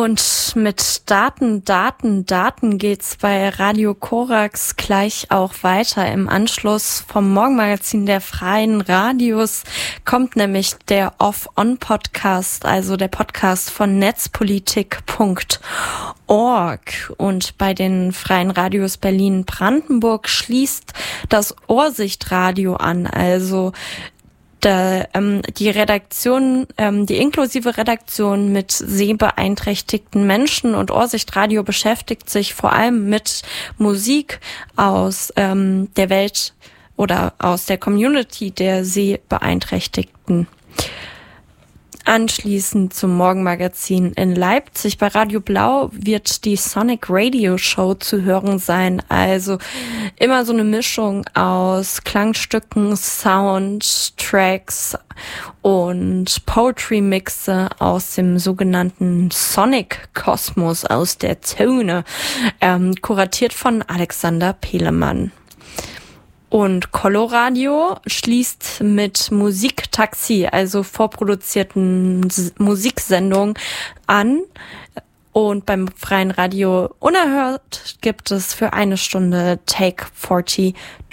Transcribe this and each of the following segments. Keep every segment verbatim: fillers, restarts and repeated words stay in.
Und mit Daten, Daten, Daten geht's bei Radio Korax gleich auch weiter. Im Anschluss vom Morgenmagazin der Freien Radios kommt nämlich der Off-On-Podcast, also der Podcast von netzpolitik punkt org. Und bei den Freien Radios Berlin-Brandenburg schließt das Ohrsichtradio an, also Da, ähm, die Redaktion, ähm, die inklusive Redaktion mit sehbeeinträchtigten Menschen und Ohrsichtradio beschäftigt sich vor allem mit Musik aus ähm, der Welt oder aus der Community der Sehbeeinträchtigten. Anschließend zum Morgenmagazin in Leipzig. Bei Radio Blau wird die Sonic Radio Show zu hören sein. Also immer so eine Mischung aus Klangstücken, Soundtracks und Poetry-Mixe aus dem sogenannten Sonic-Kosmos, aus der Zone, ähm, kuratiert von Alexander Pelemann. Und Coloradio schließt mit Musiktaxi, also vorproduzierten S- Musiksendungen an. Und beim Freien Radio Unerhört gibt es für eine Stunde Take zweiundvierzig.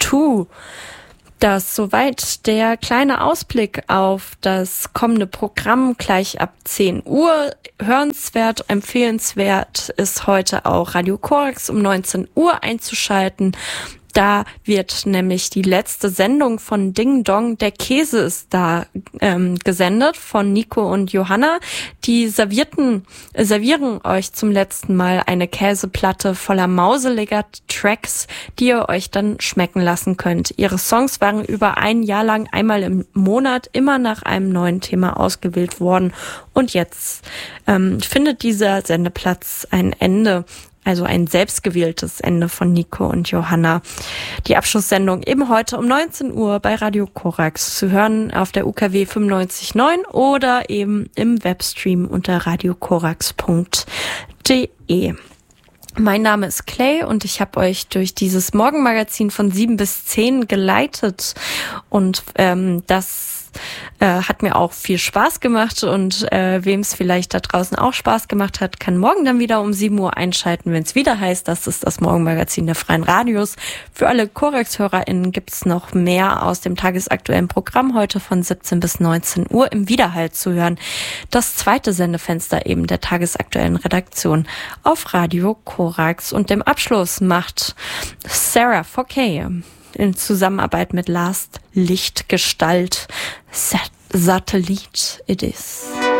Das soweit der kleine Ausblick auf das kommende Programm gleich ab zehn Uhr. Hörenswert, empfehlenswert ist heute auch Radio Korax um neunzehn Uhr einzuschalten. Da wird nämlich die letzte Sendung von Ding Dong, der Käse ist da, ähm, gesendet von Nico und Johanna. Die servierten, äh, servieren euch zum letzten Mal eine Käseplatte voller mauseliger Tracks, die ihr euch dann schmecken lassen könnt. Ihre Songs waren über ein Jahr lang einmal im Monat immer nach einem neuen Thema ausgewählt worden. Und jetzt ähm, findet dieser Sendeplatz ein Ende. Also ein selbstgewähltes Ende von Nico und Johanna. Die Abschlusssendung eben heute um neunzehn Uhr bei Radio Korax zu hören auf der U K W fünfundneunzig Komma neun oder eben im Webstream unter radiokorax punkt de. Mein Name ist Clay und ich habe euch durch dieses Morgenmagazin von sieben bis zehn geleitet und ähm, das Äh, hat mir auch viel Spaß gemacht und äh, wem es vielleicht da draußen auch Spaß gemacht hat, kann morgen dann wieder um sieben Uhr einschalten, wenn es wieder heißt, das ist das Morgenmagazin der Freien Radios. Für alle Korax-HörerInnen gibt's noch mehr aus dem tagesaktuellen Programm heute von siebzehn bis neunzehn Uhr im Wiederhalt zu hören. Das zweite Sendefenster eben der tagesaktuellen Redaktion auf Radio Korax. Und im Abschluss macht Sarah four K in Zusammenarbeit mit Last Lichtgestalt Sat- Satellit It Is.